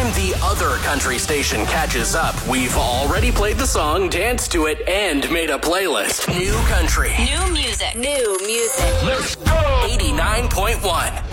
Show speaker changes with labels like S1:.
S1: time the other country station catches up, we've already played the song, danced to it, and made a playlist. New country.
S2: New music.
S3: New music.
S1: Let's go! 89.1.